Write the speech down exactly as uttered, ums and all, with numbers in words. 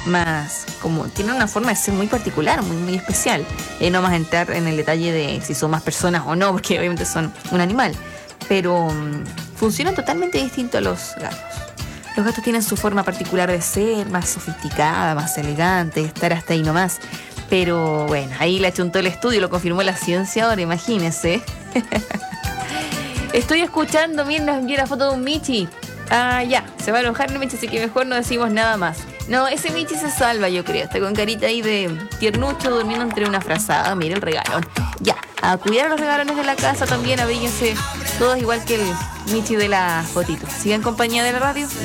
más, como tienen una forma de ser muy particular, muy, muy especial. Y no más entrar en el detalle de si son más personas o no, porque obviamente son un animal. Pero um, funcionan totalmente distinto a los gatos. Los gatos tienen su forma particular de ser, más sofisticada, más elegante, estar hasta ahí nomás. Pero bueno, ahí le achuntó el estudio, lo confirmó la ciencia ahora, imagínense. Estoy escuchando, miren, nos envió la foto de un Michi. Ah, ya, se va a enojar el Michi, así que mejor no decimos nada más. No, ese Michi se salva, yo creo. Está con carita ahí de tiernucho, durmiendo entre una frazada. Mira el regalón. Ya, a cuidar a los regalones de la casa también, abríguense todos igual que el Michi de la fotito. ¿Sigan en compañía de la radio?